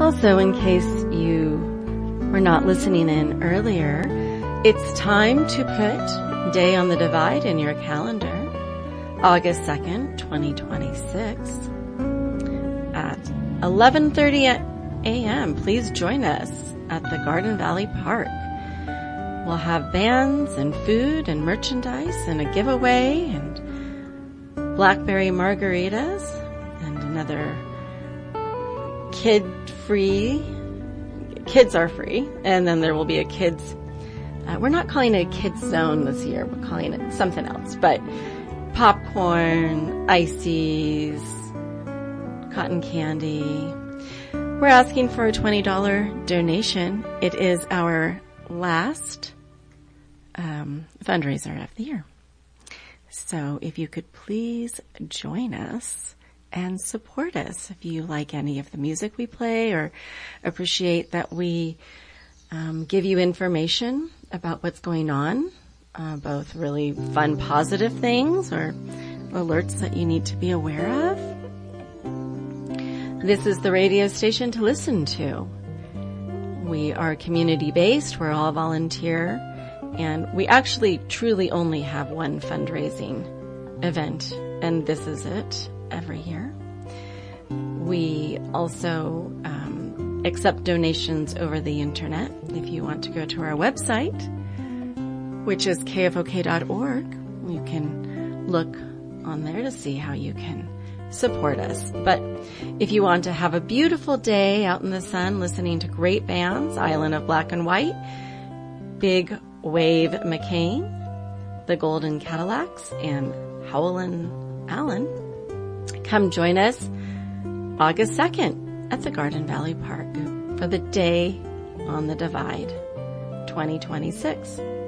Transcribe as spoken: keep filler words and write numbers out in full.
Also, in case you were not listening in earlier, it's time to put Day on the Divide in your calendar, August second, twenty twenty-six, at eleven thirty a.m. Please join us at the Garden Valley Park. We'll have bands and food and merchandise and a giveaway and blackberry margaritas and another kid-free, kids are free, and then there will be a kids, uh, we're not calling it a kids zone this year, we're calling it something else, but popcorn, ices, cotton candy. We're asking for a twenty dollars donation. It is our last um, fundraiser of the year. So if you could please join us and support us if you like any of the music we play or appreciate that we um, give you information about what's going on, uh, both really fun, positive things or alerts that you need to be aware of. This is the radio station to listen to. We are community-based. We're all volunteer. And we actually truly only have one fundraising event, and this is it every year. We also um, accept donations over the internet. If you want to go to our website, which is k f o k dot org, you can look on there to see how you can support us. But if you want to have a beautiful day out in the sun listening to great bands, Island of Black and White, Big Wave McCain, the Golden Cadillacs, and Howlin' Allen, come join us August second at the Garden Valley Park for the Day on the Divide twenty twenty-six.